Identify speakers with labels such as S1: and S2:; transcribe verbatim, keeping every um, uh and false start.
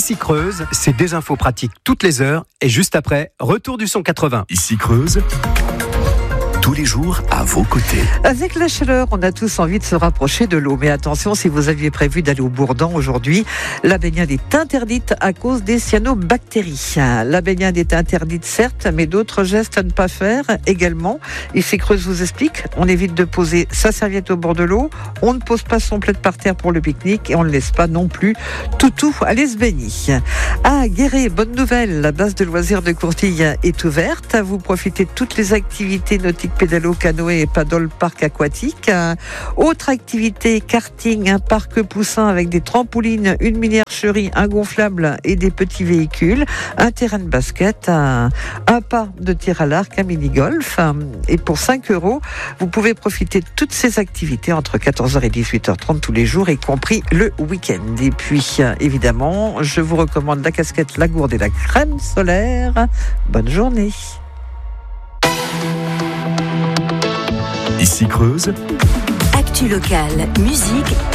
S1: Ici Creuse, c'est des infos pratiques toutes les heures et juste après, retour du son quatre-vingts.
S2: Ici Creuse, tous les jours à vos côtés.
S3: Avec la chaleur, on a tous envie de se rapprocher de l'eau. Mais attention, si vous aviez prévu d'aller au Bourdan aujourd'hui, la baignade est interdite à cause des cyanobactéries. La baignade est interdite, certes, mais d'autres gestes à ne pas faire également. Ici Creuse vous explique, on évite de poser sa serviette au bord de l'eau, on ne pose pas son plaid par terre pour le pique-nique et on ne laisse pas non plus toutou aller se baigner. À Guéret, bonne nouvelle, la base de loisirs de Courtille est ouverte. Vous profitez de toutes les activités nautiques, pédalo, canoë et paddle parc aquatique. Euh, autre activité, karting, un parc poussin avec des trampolines, une mini-archerie, un gonflable et des petits véhicules, un terrain de basket, un, un pas de tir à l'arc, un mini-golf. Et pour cinq euros, vous pouvez profiter de toutes ces activités entre quatorze heures et dix-huit heures trente tous les jours, y compris le week-end. Et puis, évidemment, je vous recommande la casquette, la gourde et la crème solaire. Bonne journée.
S2: Ici Creuse,
S4: Actu locale, musique